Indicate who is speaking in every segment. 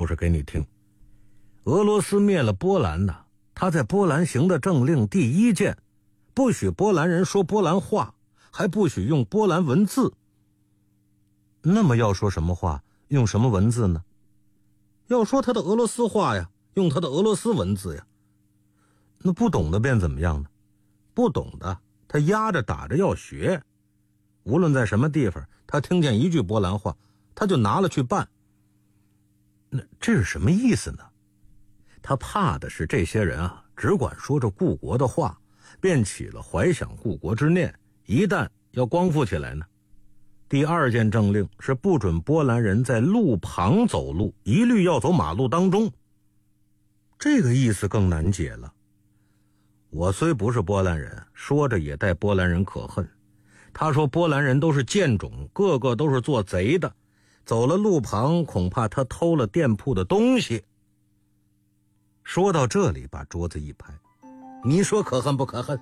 Speaker 1: 事给你听。俄罗斯灭了波兰呢，他在波兰行的政令第一件，不许波兰人说波兰话，还不许用波兰文字。那么要说什么话，用什么文字呢？要说他的俄罗斯话呀，用他的俄罗斯文字呀。那不懂的便怎么样呢？不懂的他压着打着要学，无论在什么地方，他听见一句波兰话，他就拿了去办。那这是什么意思呢？他怕的是这些人啊，只管说着故国的话，便起了怀想故国之念，一旦要光复起来呢，第二件政令是不准波兰人在路旁走路，一律要走马路当中。这个意思更难解了。我虽不是波兰人，说着也带波兰人可恨。他说波兰人都是贱种，个个都是做贼的，走了路旁恐怕他偷了店铺的东西。说到这里，把桌子一拍，你说可恨不可恨？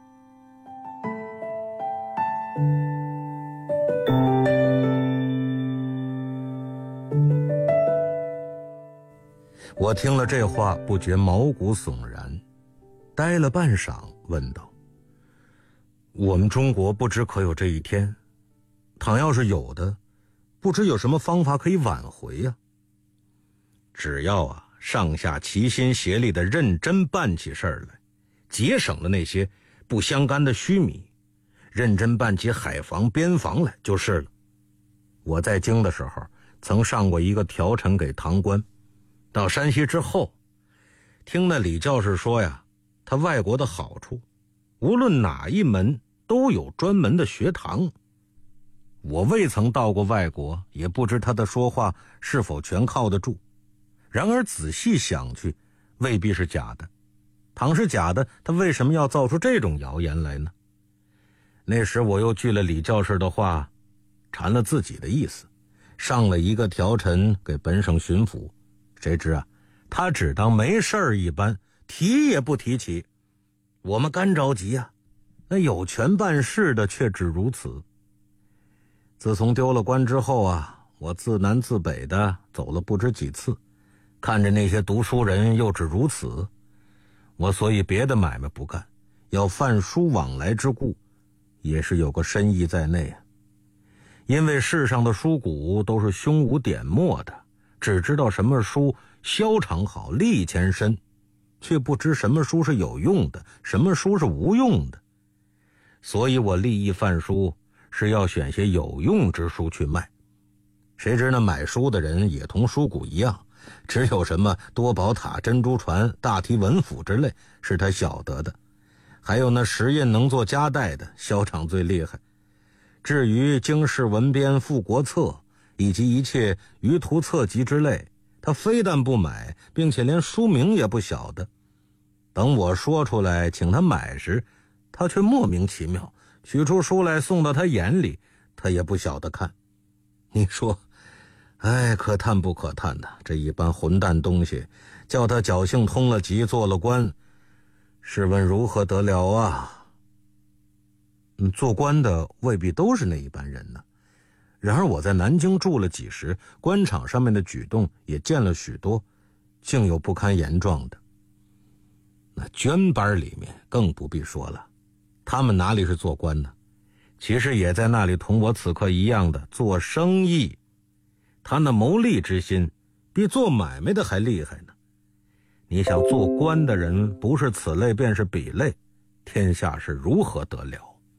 Speaker 1: 我听了这话，不觉毛骨悚然，呆了半晌，问道：我们中国不知可有这一天？倘要是有的，不知有什么方法可以挽回呀？只要上下齐心协力的认真办起事儿来，节省了那些不相干的须弥，认真办起海防边防来就是了。我在京的时候曾上过一个调陈给堂官，到山西之后听那李教士说呀，他外国的好处，无论哪一门都有专门的学堂。我未曾到过外国，也不知他的说话是否全靠得住，然而仔细想去，未必是假的。倘是假的，他为什么要造出这种谣言来呢？那时我又据了李教士的话，缠了自己的意思，上了一个调陈给本省巡抚。谁知他只当没事儿一般，提也不提起。我们干着急那有权办事的却只如此。自从丢了官之后我自南自北的走了不知几次，看着那些读书人又只如此，我所以别的买卖不干，要贩书往来之故，也是有个深意在内因为世上的书骨都是胸无点墨的，只知道什么书销场好利钱深，却不知什么书是有用的，什么书是无用的。所以我立意贩书，是要选些有用之书去卖。谁知那买书的人也同书骨一样，只有什么多宝塔、珍珠船、大提文府之类是他晓得的，还有那石印能做夹带的销场最厉害。至于经世文编、富国策以及一切舆图策集之类，他非但不买，并且连书名也不晓得。等我说出来请他买时，他却莫名其妙取出书来送到他眼里，他也不晓得看。你说可叹不可叹的，这一般混蛋东西，叫他侥幸通了缉，做了官，试问如何得了做官的未必都是那一般人呢。然而我在南京住了几时，官场上面的举动也见了许多，竟有不堪言状的。那捐班里面更不必说了，他们哪里是做官呢？其实也在那里同我此刻一样的做生意。他那谋利之心比做买卖的还厉害呢。你想做官的人不是此类便是彼类，天下是如何得了？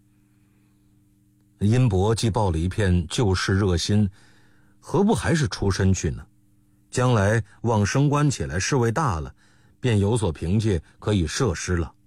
Speaker 1: 殷伯既抱了一片救世热心，何不还是出身去呢？将来望升官起来，仕位大了，便有所凭借，可以设施了。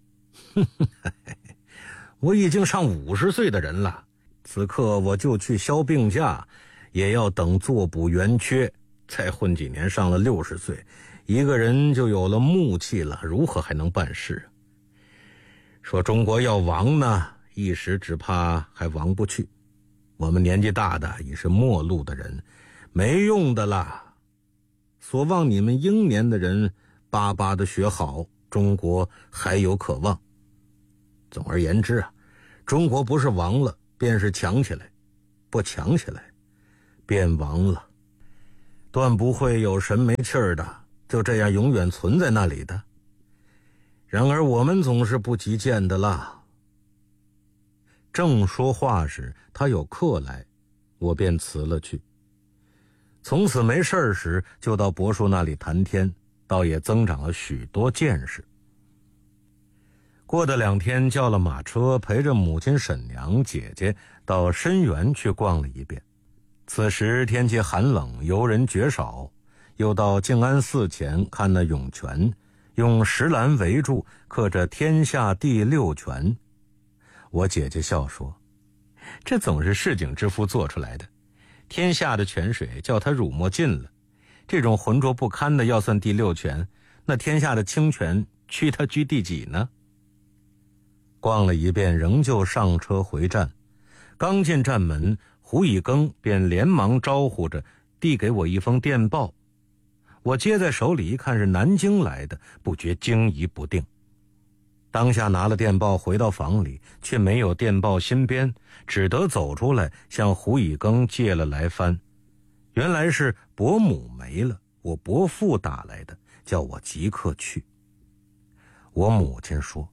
Speaker 1: 我已经上50岁的人了，此刻我就去消病假，也要等做补圆缺，再混几年上了60岁，一个人就有了木气了，如何还能办事？说中国要亡呢，一时只怕还亡不去。我们年纪大的也是末路的人，没用的啦。所望你们英年的人巴巴的学好，中国还有可望。总而言之中国不是亡了，便是强起来；不强起来，便亡了。 断不会有神没气儿的，就这样永远存在那里的。然而我们总是不及见的啦。正说话时，他有客来，我便辞了去。从此没事时，就到柏树那里谈天，倒也增长了许多见识。过的2天，叫了马车，陪着母亲、婶娘、姐姐到深园去逛了一遍。此时天气寒冷，游人绝少，又到静安寺前看那涌泉，用石栏围住，刻着天下第6泉。我姐姐笑说，这总是市井之夫做出来的，天下的泉水叫他辱没尽了，这种浑浊不堪的要算第6泉，那天下的清泉屈他居第几呢？逛了一遍，仍旧上车回站。刚进站门，胡以庚便连忙招呼着递给我一封电报。我接在手里一看，是南京来的，不觉惊疑不定。当下拿了电报回到房里，却没有电报新编，只得走出来向胡以庚借了来翻。原来是伯母没了，我伯父打来的，叫我即刻去。我母亲说，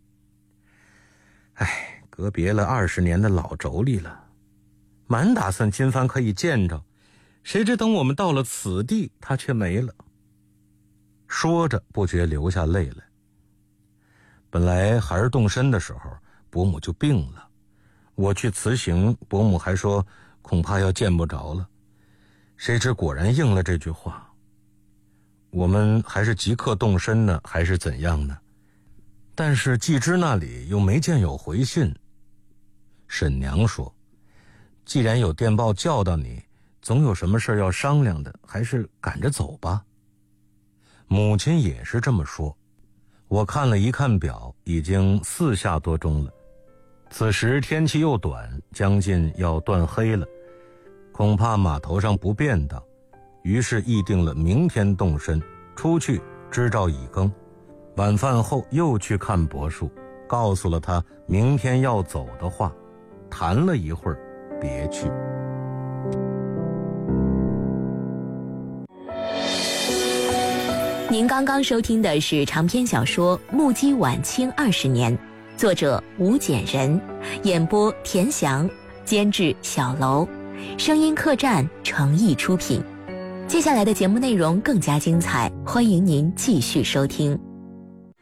Speaker 1: 隔别了20年的老妯娌了，满打算今番可以见着，谁知等我们到了此地，他却没了。说着不觉流下泪来。本来孩儿动身的时候，伯母就病了，我去辞行，伯母还说恐怕要见不着了，谁知果然应了这句话。我们还是即刻动身呢，还是怎样呢？但是季之那里又没见有回信。婶娘说，既然有电报叫到你，总有什么事要商量的，还是赶着走吧。母亲也是这么说。我看了一看表，已经4下多钟了。此时天气又短，将近要断黑了，恐怕码头上不便当，于是议定了明天动身，出去支照以庚。晚饭后又去看柏树，告诉了他明天要走的话，谈了一会儿，别去。
Speaker 2: 您刚刚收听的是长篇小说《目击晚清20年》，作者吴简人，演播田翔，监制小楼，声音客栈诚意出品。接下来的节目内容更加精彩，欢迎您继续收听。